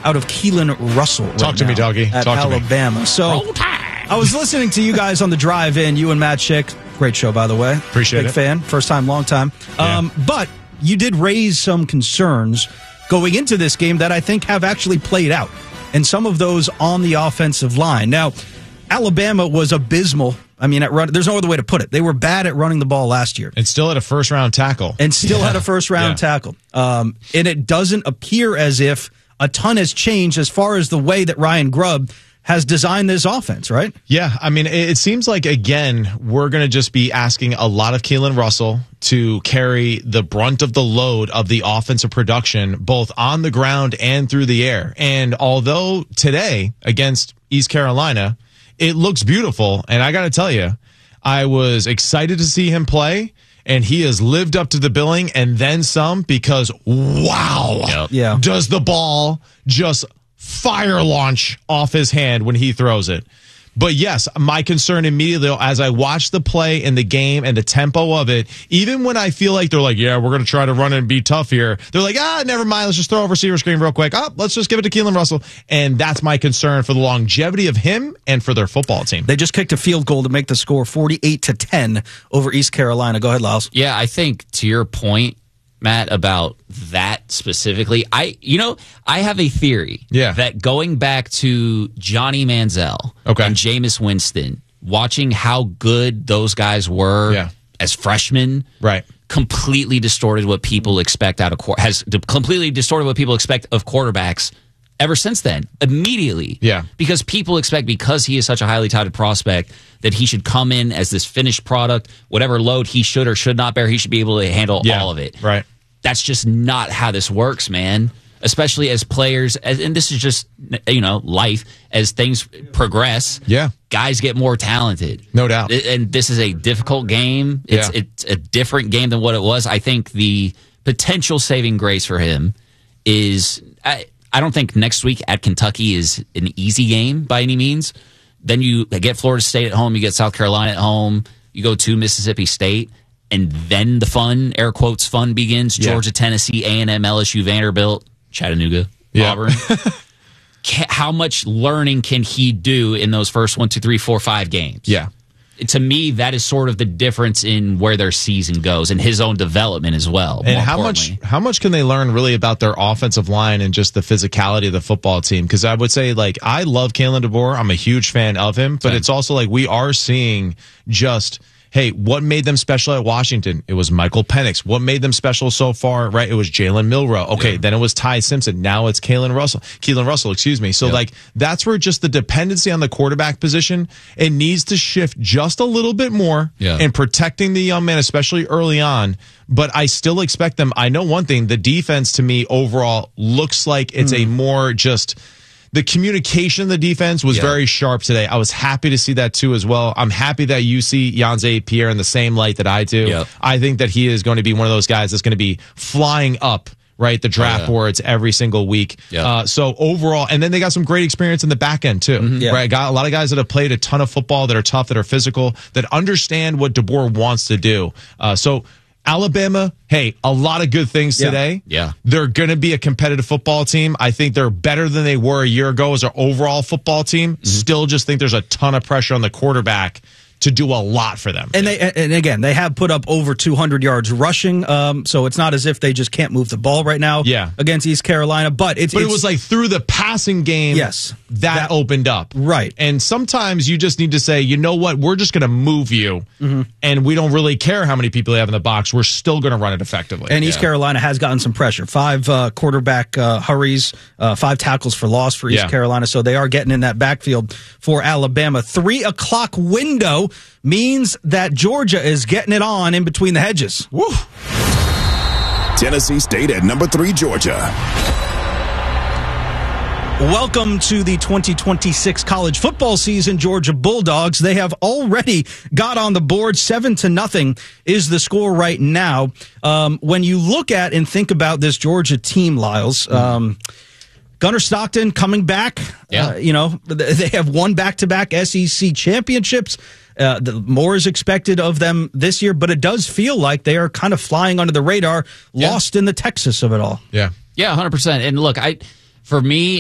out of Keelan Russell. Talk to me, doggy. At Talk Alabama. To me. So I was listening to you guys on the drive in, you and Matt Schick. Great show, by the way. Appreciate it. Big fan. First time, long time. Yeah. But you did raise some concerns going into this game that I think have actually played out, and some of those on the offensive line. Now, Alabama was abysmal. I mean, there's no other way to put it. They were bad at running the ball last year. And still had a first-round tackle. Tackle. And it doesn't appear as if a ton has changed as far as the way that Ryan Grubb has designed this offense, right? Yeah, I mean, it seems like, again, we're going to just be asking a lot of Keelan Russell to carry the brunt of the load of the offensive production, both on the ground and through the air. And although today, against East Carolina, it looks beautiful, and I got to tell you, I was excited to see him play, and he has lived up to the billing and then some, because, wow, does the ball just fire launch off his hand when he throws it. But yes, my concern immediately as I watch the play and the game and the tempo of it, even when I feel like they're like, yeah, we're going to try to run and be tough here, they're like, never mind, let's just throw a receiver screen real quick. Let's just give it to Keelan Russell. And that's my concern for the longevity of him and for their football team. They just kicked a field goal to make the score 48-10 over East Carolina. Go ahead, Lyles. Yeah, I think to your point, Matt, about that specifically, I have a theory that going back to Johnny Manziel and Jameis Winston, watching how good those guys were as freshmen, completely distorted what people expect completely distorted what people expect of quarterbacks ever since then, immediately. Yeah. Because people expect, because he is such a highly touted prospect, that he should come in as this finished product, whatever load he should or should not bear, he should be able to handle all of it. Right. That's just not how this works, man. Especially as players, and this is just, life. As things progress, guys get more talented. No doubt. And this is a difficult game. It's a different game than what it was. I think the potential saving grace for him is, I don't think next week at Kentucky is an easy game by any means. Then you get Florida State at home, you get South Carolina at home, you go to Mississippi State. And then the fun, air quotes, fun begins. Georgia, Tennessee, A&M, LSU, Vanderbilt, Chattanooga, Auburn. How much learning can he do in those first 1, 2, 3, 4, 5 games? Yeah. To me, that is sort of the difference in where their season goes and his own development as well. And how much can they learn really about their offensive line and just the physicality of the football team? Because I would say, I love Kalen DeBoer. I'm a huge fan of him. But it's also we are seeing just... Hey, what made them special at Washington? It was Michael Penix. What made them special so far, right? It was Jalen Milroe. Okay, then it was Ty Simpson. Now it's Keelan Russell, excuse me. So, that's where just the dependency on the quarterback position, it needs to shift just a little bit more in protecting the young man, especially early on. But I still expect them. I know one thing, the defense to me overall looks like it's a more just... The communication of the defense was very sharp today. I was happy to see that too as well. I'm happy that you see Yonzay Pierre in the same light that I do. Yep. I think that he is going to be one of those guys that's going to be flying up, the draft boards every single week. Yep. So overall, and then they got some great experience in the back end too. Right? Got a lot of guys that have played a ton of football, that are tough, that are physical, that understand what DeBoer wants to do. So Alabama, hey, a lot of good things today. Yeah. They're going to be a competitive football team. I think they're better than they were a year ago as an overall football team. Still just think there's a ton of pressure on the quarterback to do a lot for them. And again, they have put up over 200 yards rushing, so it's not as if they just can't move the ball right now against East Carolina. But it was through the passing game that opened up. Right. And sometimes you just need to say, you know what, we're just going to move you, and we don't really care how many people they have in the box. We're still going to run it effectively. And East Carolina has gotten some pressure. 5 quarterback hurries, 5 tackles for loss for East Carolina, so they are getting in that backfield for Alabama. 3 o'clock window means that Georgia is getting it on in between the hedges. Woo. Tennessee State at number 3, Georgia. Welcome to the 2026 college football season, Georgia Bulldogs. They have already got on the board. 7-0 is the score right now. When you look at and think about this Georgia team, Lyles, Gunnar Stockton coming back. They have won back-to-back SEC championships. More is expected of them this year, but it does feel like they are kind of flying under the radar, lost in the Texas of it all. Yeah. Yeah, 100%. And look, for me,